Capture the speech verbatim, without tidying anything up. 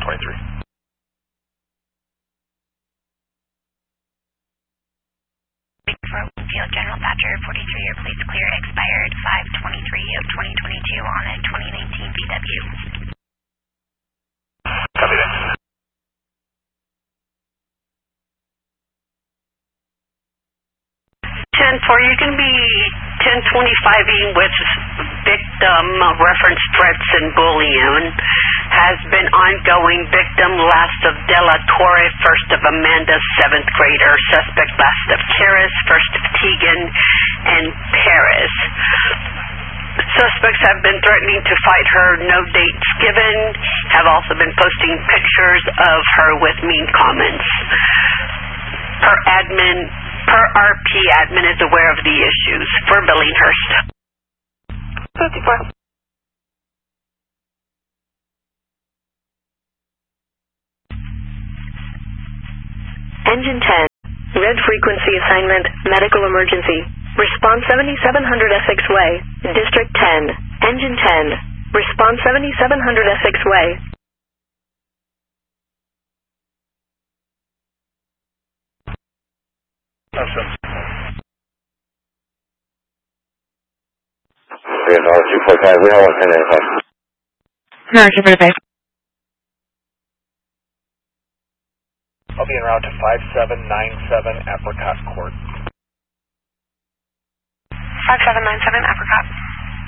twenty-three. For Field General Thatcher, forty-three, your plates clear, expired five twenty-three of twenty twenty-two on a twenty nineteen V W. Copy that. ten four, you can be ten twenty-five-ing with victim uh, reference threats and bullying. Has been ongoing. Victim last of Della Torre, first of Amanda, seventh grader. Suspect last of Karis, first of Tegan and Paris. Suspects have been threatening to fight her, no dates given. Have also been posting pictures of her with mean comments. Per admin, per R P, admin is aware of the issues. For Billinghurst. fifty-four. Engine ten, red frequency assignment, medical emergency. Response seventy-seven hundred Essex Way, District ten. Engine ten, response seventy-seven hundred Essex Way. Awesome. two four five, we all want ten ninety-five. No, two four five. I'll be en route to five seven nine seven Apricot Court. five seven nine seven Apricot.